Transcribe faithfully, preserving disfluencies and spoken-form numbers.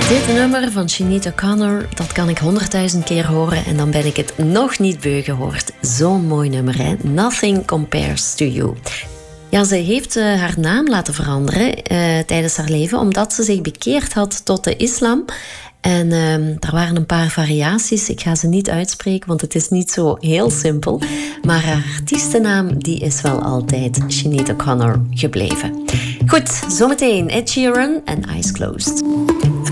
Dit nummer van Sinead O'Connor, dat kan ik honderdduizend keer horen en dan ben ik het nog niet beu gehoord. Zo'n mooi nummer, hè? Nothing Compares to You. Ja, ze heeft uh, haar naam laten veranderen uh, tijdens haar leven, omdat ze zich bekeerd had tot de islam. En uh, er waren een paar variaties. Ik ga ze niet uitspreken, want het is niet zo heel simpel. Maar haar artiestennaam, die is wel altijd Sinead O'Connor gebleven. Goed, zometeen Ed Sheeran en Eyes Closed.